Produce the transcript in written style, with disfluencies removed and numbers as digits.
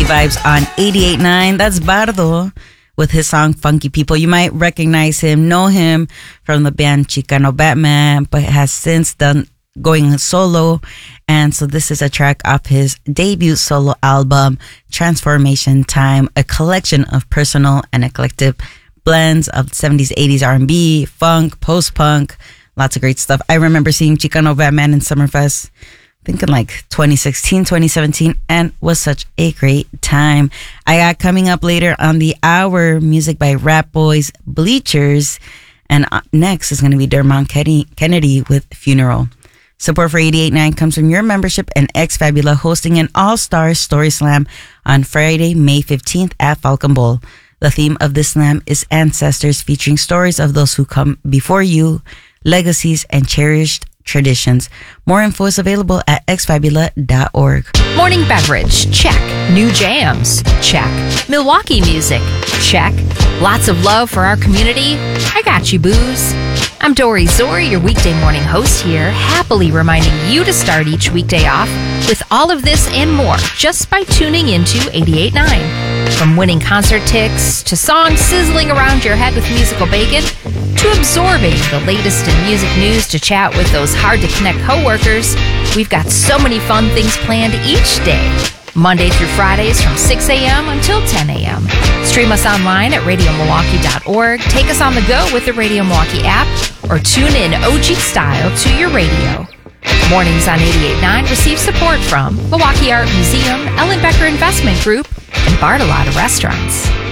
vibes on 88.9. That's Bardo with his song Funky People. You might recognize him, know him from the band Chicano Batman, but has since done going solo. And so this is a track off his debut solo album, Transformation Time, a collection of personal and eclectic blends of 70s, 80s R&B, funk, post-punk, lots of great stuff. I remember seeing Chicano Batman in Summerfest, I think in like 2016, 2017, and was such a great time. I got coming up later on the hour, music by Rap Boys, Bleachers, and next is going to be Dermot Kennedy with Funeral. Support for 88.9 comes from your membership and X Fabula hosting an all-star story slam on Friday, May 15th at Falcon Bowl. The theme of this slam is ancestors, featuring stories of those who come before you, legacies, and cherished traditions. More info is available at xfabula.org. Morning beverage, check. New jams, check. Milwaukee music, check. Lots of love for our community. I got you, booze. I'm Dory Zori, your weekday morning host here, happily reminding you to start each weekday off with all of this and more just by tuning into 88.9. From winning concert tickets to songs sizzling around your head with musical bacon to absorbing the latest in music news to chat with those hard-to-connect coworkers, we've got so many fun things planned each day. Monday through Fridays from 6 a.m. until 10 a.m. Stream us online at radiomilwaukee.org. Take us on the go with the Radio Milwaukee app or tune in OG style to your radio. Mornings on 88.9 receive support from Milwaukee Art Museum, Ellen Becker Investment Group, and Bartolotta Restaurants.